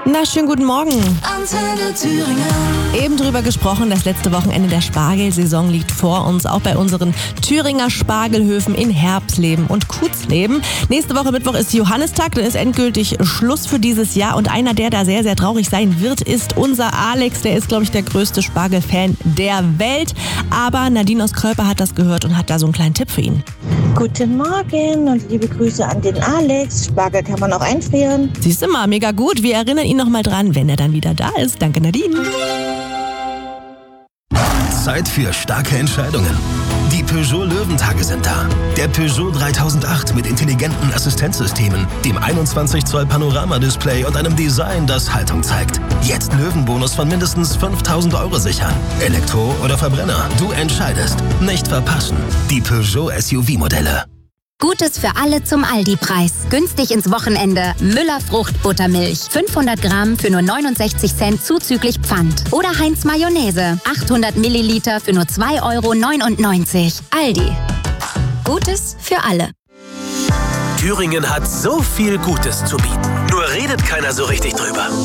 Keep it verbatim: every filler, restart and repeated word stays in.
Na, schönen guten Morgen. Antenne Thüringen. Eben drüber gesprochen, das letzte Wochenende der Spargelsaison liegt vor uns, auch bei unseren Thüringer Spargelhöfen in Herbsleben und Kutzleben. Nächste Woche Mittwoch ist Johannistag, dann ist endgültig Schluss für dieses Jahr. Und einer, der da sehr, sehr traurig sein wird, ist unser Alex. Der ist, glaube ich, der größte Spargelfan der Welt. Aber Nadine aus Kröper hat das gehört und hat da so einen kleinen Tipp für ihn. Guten Morgen und liebe Grüße an den Alex. Spargel kann man auch einfrieren. Siehst du mal, mega gut. Wir erinnern ihn noch mal dran, wenn er dann wieder da ist. Danke, Nadine. Zeit für starke Entscheidungen. Die Peugeot Löwentage sind da. Der Peugeot dreitausendacht mit intelligenten Assistenzsystemen, dem einundzwanzig Zoll Panoramadisplay und einem Design, das Haltung zeigt. Jetzt Löwenbonus von mindestens fünftausend Euro sichern. Elektro oder Verbrenner, du entscheidest. Nicht verpassen. Die Peugeot S U V-Modelle. Gutes für alle zum Aldi-Preis. Günstig ins Wochenende. Müller Frucht Buttermilch. fünfhundert Gramm für nur neunundsechzig Cent zuzüglich Pfand. Oder Heinz Mayonnaise. achthundert Milliliter für nur zwei Euro neunundneunzig. Aldi. Gutes für alle. Thüringen hat so viel Gutes zu bieten. Nur redet keiner so richtig drüber.